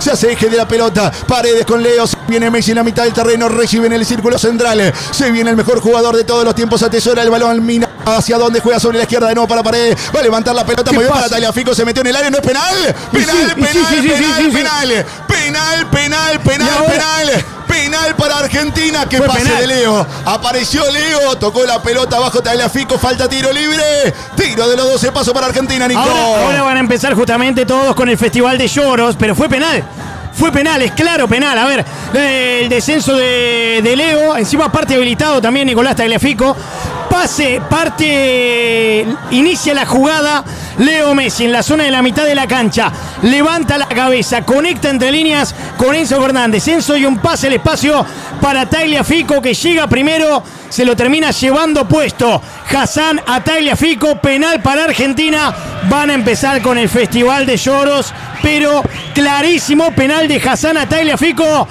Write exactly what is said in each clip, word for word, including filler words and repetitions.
Se hace eje de la pelota. Paredes con Leo. Se viene Messi en la mitad del terreno. Recibe en el círculo central. Se viene el mejor jugador de todos los tiempos. Atesora el balón. Mina hacia donde juega sobre la izquierda de nuevo para Paredes. Va a levantar la pelota. Muy bien para Tagliafico. Se metió en el área. No es penal. Penal, sí, penal, sí, sí, sí, penal, sí, sí, sí. penal. Penal, penal, penal, penal. Penal para Argentina. Que Fue pase penal. de Leo. Apareció Leo. Tocó la pelota abajo Tagliafico. Falta tiro libre. Tiro de los doce pasos para Argentina, Nico. Ahora, ahora van a empezar justamente todos con el festival de lloros, pero fue penal. Fue penal, es claro penal. A ver, el descenso de, de Leo, encima parte habilitado también Nicolás Tagliafico. Pase, parte, inicia la jugada Leo Messi en la zona de la mitad de la cancha. Levanta la cabeza, conecta entre líneas con Enzo Fernández. Enzo y un pase al espacio para Tagliafico que llega primero, se lo termina llevando puesto. Hassan a Tagliafico, penal para Argentina. Van a empezar con el festival de lloros, pero clarísimo penal de Hassan a Tagliafico.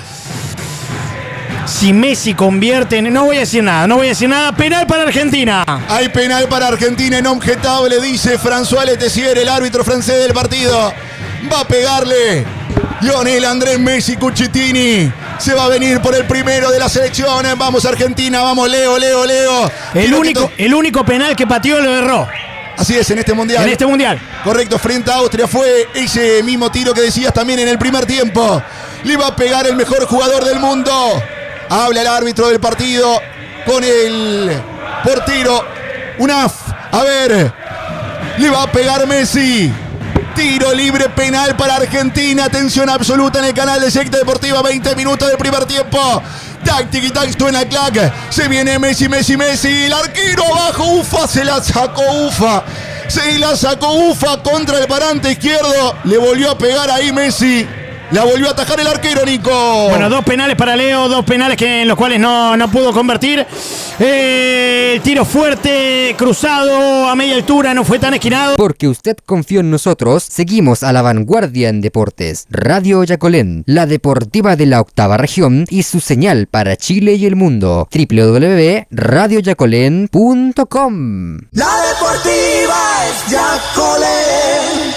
Si Messi convierte en... No voy a decir nada, no voy a decir nada. Penal para Argentina. Hay penal para Argentina inobjetable, dice François Letessier, el árbitro francés del partido. Va a pegarle Lionel Andrés Messi Cucitini. Se va a venir por el primero de las selecciones. Vamos Argentina, vamos Leo, Leo, Leo. El único, el único penal que pateó lo erró. Así es, en este mundial. En este mundial. Correcto, frente a Austria fue ese mismo tiro que decías también en el primer tiempo. Le va a pegar el mejor jugador del mundo. Habla el árbitro del partido con el portero Unaf. A ver, le va a pegar Messi. Tiro libre penal para Argentina. Atención absoluta en el canal de Secta Deportiva. veinte minutos del primer tiempo. Tac, tiki, tac, suena el clac. Se viene Messi, Messi, Messi. El arquero abajo. Ufa, se la sacó Ufa. Se la sacó Ufa contra el parante izquierdo. Le volvió a pegar ahí Messi. La volvió a atajar el arquero, Nico. Bueno, dos penales para Leo, dos penales que en los cuales no, no pudo convertir. Eh, el tiro fuerte, cruzado, a media altura, no fue tan esquinado. Porque usted confió en nosotros, seguimos a la vanguardia en deportes. Radio Yacolén, la deportiva de la octava región y su señal para Chile y el mundo. doble u doble u doble u punto radio yacolén punto com. La deportiva es Yacolén.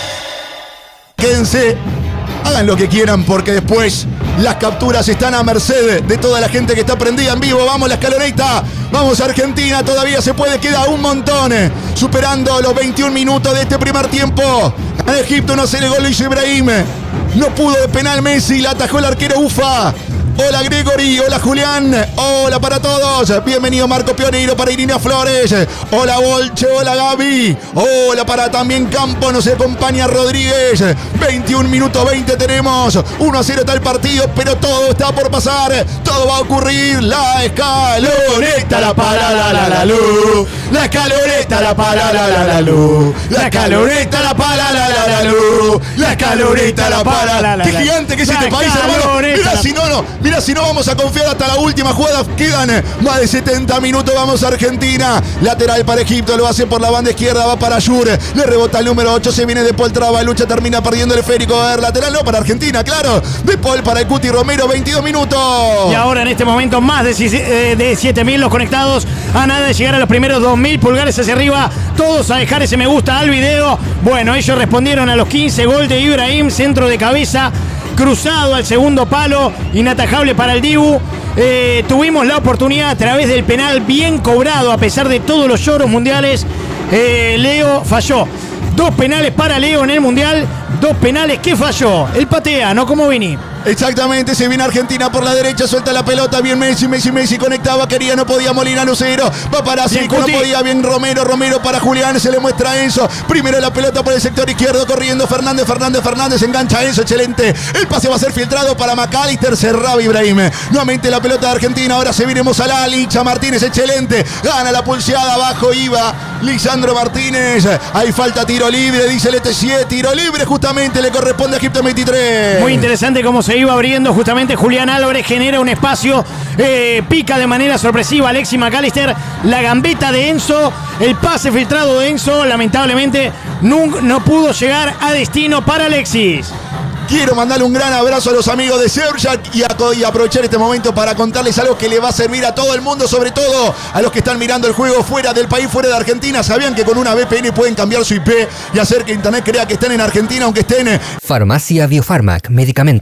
Quédense. Hagan lo que quieran porque después las capturas están a merced de toda la gente que está prendida en vivo. Vamos la escaloneta, vamos Argentina, todavía se puede, queda un montón. Superando los veintiún minutos de este primer tiempo. En Egipto no se le gol hizo Ibrahim. No pudo de penal Messi, la atajó el arquero Ufa. Hola Gregory, hola Julián, hola para todos. Bienvenido Marco Pionero para Irina Flores. Hola Bolche, hola Gaby. Hola para también Campo, nos acompaña Rodríguez. veintiún minutos veinte tenemos. uno a cero está el partido, pero todo está por pasar. Todo va a ocurrir. La escaloneta, la para la la la luz. La escaloneta, la para la la la luz. La escaloneta, la para la la la luz. La escaloneta, la para la la. Qué gigante que es este país, hermano. Mirá si no, no. Mira, si no vamos a confiar hasta la última jugada. Quedan más de setenta minutos. Vamos a Argentina. Lateral para Egipto. Lo hace por la banda izquierda. Va para Ayur. Le rebota el número ocho. Se viene De Paul. Traba lucha. Termina perdiendo el esférico. A ver, lateral no para Argentina, claro. De Paul para el Cuti Romero. veintidós minutos. Y ahora en este momento más de siete mil los conectados. A nada de llegar a los primeros dos mil pulgares hacia arriba. Todos a dejar ese me gusta al video. Bueno, ellos respondieron a los quince. Gol de Ibrahim. Centro de cabeza. Cruzado al segundo palo, inatajable para el Dibu. Eh, tuvimos la oportunidad a través del penal bien cobrado, a pesar de todos los lloros mundiales. Eh, Leo falló. Dos penales para Leo en el mundial. Dos penales que falló. Él patea, no como Vini. Exactamente, se viene Argentina por la derecha, suelta la pelota, bien Messi, Messi, Messi conectaba, quería, no podía Molina Lucero, va para Cinco, no podía, bien Romero, Romero para Julián, se le muestra a Enzo, primero la pelota por el sector izquierdo, corriendo Fernández, Fernández, Fernández, engancha a Enzo, excelente, el pase va a ser filtrado para McAllister, cerraba Ibrahim, nuevamente la pelota de Argentina, ahora se viene Mozalá, Licha Martínez, excelente, gana la pulseada, abajo iba Lisandro Martínez, hay falta, tiro libre, dice Letessier, tiro libre justamente, le corresponde a Egipto veintitrés. Muy interesante cómo se iba abriendo justamente Julián Álvarez, genera un espacio, eh, pica de manera sorpresiva Alexis McAllister, la gambeta de Enzo, el pase filtrado de Enzo, lamentablemente no, no pudo llegar a destino para Alexis. Quiero mandarle un gran abrazo a los amigos de Surfshark y, y aprovechar este momento para contarles algo que le va a servir a todo el mundo, sobre todo a los que están mirando el juego fuera del país, fuera de Argentina. ¿Sabían que con una V P N pueden cambiar su I P y hacer que Internet crea que estén en Argentina aunque estén en... Farmacia Biofarmac, medicamentos.